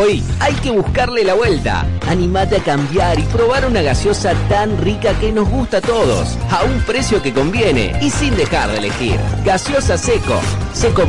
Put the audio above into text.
Hoy hay que buscarle la vuelta. Animate a cambiar y probar una gaseosa tan rica que nos gusta a todos, a un precio que conviene y sin dejar de elegir. Gaseosa Seco. Seco